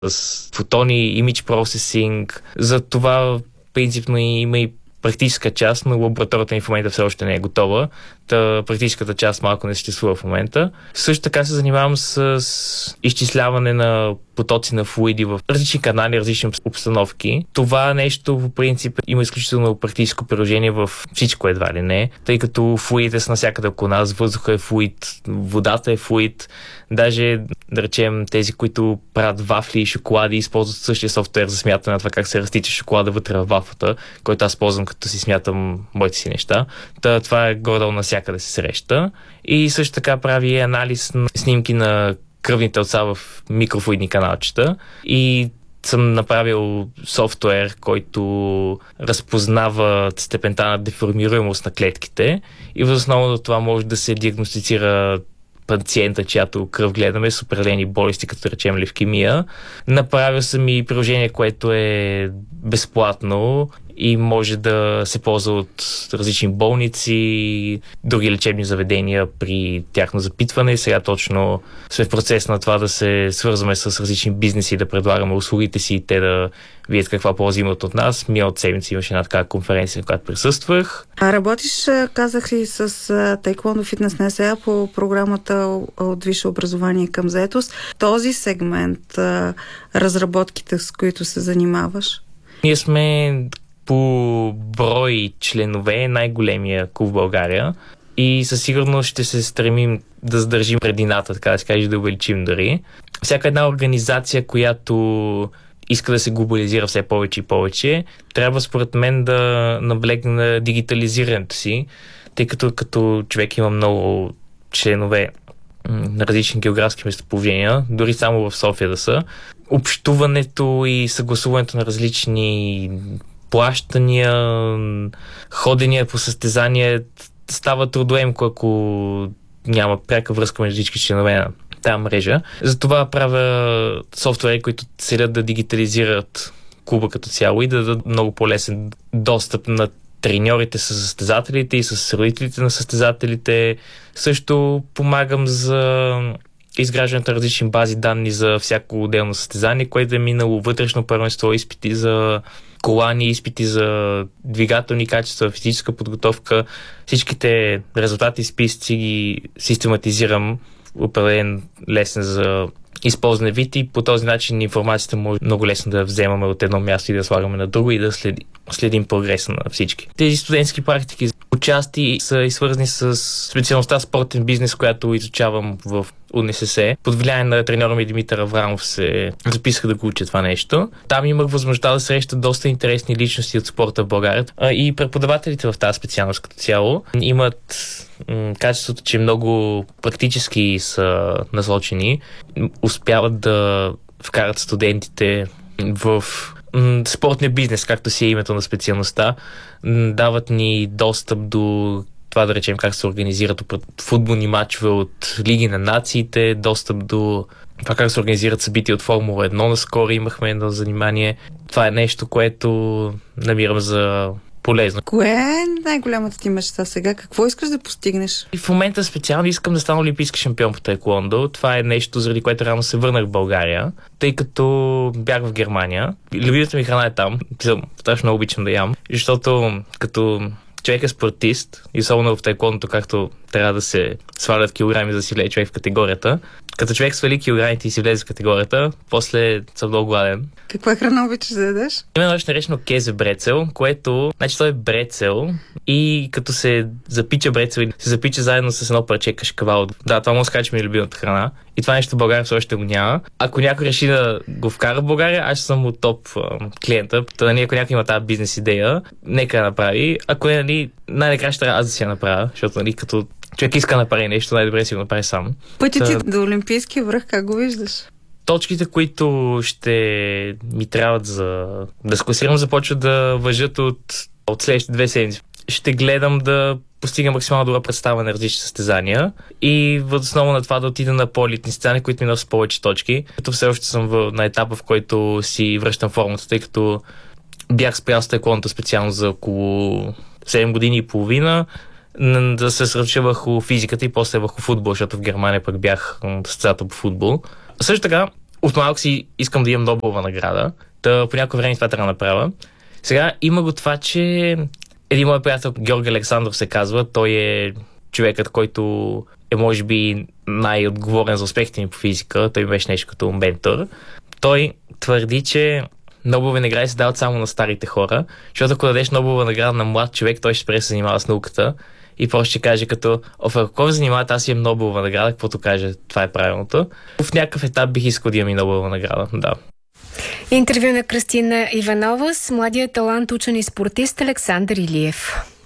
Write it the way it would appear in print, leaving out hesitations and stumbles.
с фотони, image processing. За това принципно има и практическа част, но лабораторията ни в момента все още не е готова. Практическата част малко не съществува в момента. Също така се занимавам с изчисляване на потоци на флуиди в различни канали, различни обстановки. Това нещо по принцип има изключително практическо приложение в всичко едва ли не, тъй като флуидите са навсякъде около нас, въздуха е флуид, водата е флуид. Даже, да речем, тези, които правят вафли и шоколади, използват същия софтуер за смятане на това как се разтича шоколада вътре в вафлата, който аз ползвам като си смятам моите си неща. Това е горе-долу навсякъде се среща. И също така прави анализ на снимки на кръвни телца в микрофлуидни каналчета и съм направил софтуер, който разпознава степента на деформируемост на клетките и въз основа на това може да се диагностицира пациента, чиято кръв гледаме с определени болести, като речем левкемия. Направил съм и приложение, което е безплатно и може да се ползва от различни болници, други лечебни заведения при тяхно запитване. Сега точно сме в процес на това да се свързваме с различни бизнеси, да предлагаме услугите си и те да видят каква полза имат от нас. Миналата седмица имаше една такава конференция, на която присъствах. Работиш, казах ли, с Taekwondo Fitness НСА по програмата от висше образование към заетост. Този сегмент, разработките, с които се занимаваш? Ние сме по брой членове най-големия клуб в България и със сигурност ще се стремим да задържим предината, така да се каже, да увеличим дори. Всяка една организация, която иска да се глобализира все повече и повече, трябва според мен да наблегне на дигитализирането си, тъй като човек има много членове на различни географски местоположения, дори само в София да са. Общуването и съгласуването на различни плащания, ходения по състезания става трудоемко, ако няма пряка връзка между всички членове на тази мрежа. Затова правя софтуери, които целят да дигитализират клуба като цяло и да дадат много по-лесен достъп на треньорите с състезателите и с родителите на състезателите. Също помагам за изграждането на различни бази данни за всяко отделно състезание, което е минало вътрешно първенство, изпити за колани, изпити за двигателни качества, физическа подготовка. Всичките резултати и списъци ги систематизирам в определен лесен за използване вид и по този начин информацията може много лесно да вземаме от едно място и да слагаме на друго и да следим прогреса на всички. Тези студентски практики отчасти са и свързани с специалността спортен бизнес, която изучавам в УНСС. Под влияние на треньора ми Димитър Аврамов се записах да го уча това нещо. Там имах възможността да среща доста интересни личности от спорта в България. И преподавателите в тази специалност като цяло имат качеството, че много практически са насочени. Успяват да вкарат студентите в спортния бизнес, както си е името на специалността. Дават ни достъп до това, да речем, как се организират футболни матчове от Лиги на нациите, достъп до това как се организират събития от Формула 1. Наскоро имахме едно занимание. Това е нещо, което намирам за полезно. Кое е най-голямата ти мечта сега? Какво искаш да постигнеш? И в момента специално искам да стана олимпийски шампион по таеквондо. Това е нещо, заради което рано се върнах в България, тъй като бях в Германия. Любимата ми храна е там. Страшно много обичам да ям, защото като човек е спортист и особено в таеквондото, както трябва да се свалят килограми, за да си влезе човек в категорията. Като човек свали килограмите и си влезе в категорията, после съм много гладен. Каква храна обичаш да ядеш? Има нещо наречено кезе брецел, което, значи то е брецел и като се запича брецел, се запича заедно с едно парче кашкавал. Да, това може да кажа, че ми е любимата храна. И това нещо в България все още го няма. Ако някой реши да го вкара в България, аз ще съм от топ клиента. Ако някой има тази бизнес идея, нека я направи. Ако не, най-накрая ще трябва аз да си я направя, защото като човек иска да направи нещо, най-добре си го направи сам. Пътят ти до Олимпийския връх, как го виждаш? Точките, които ще ми трябват за да се класирам, започват да важат от следващите 2 седмици. Ще гледам да постигам максимално добра представа на различни състезания и въз основа на това да отида на по-елитни състезания, които ми носят повече точки. Като все още съм на етапа, в който си връщам формата, тъй като бях спрял с таеквондото специално за около 7 години и половина, да се съсредоточа върху физиката и после върху футбол, защото в Германия пък бях състезател по футбол. Също така, от малко си искам да имам Нобелова награда. Та по някое време това трябва да направя. Сега има го това, че един мой приятел, Георги Александров се казва, той е човекът, който е може би най-отговорен за успехите ми по физика. Той беше нещо като ментор. Той твърди, че Нобелови награди се дават само на старите хора, защото ако дадеш Нобелова награда на млад човек, той ще спре да се занимава с науката и просто ще каже като, ако ви занимават, аз имам Нобелова награда, каквото каже, това е правилното. В някакъв етап бих искал да имам и Нобелова награда, да. Интервю на Кръстина Иванова с младия талант, учен и спортист Александър Илиев.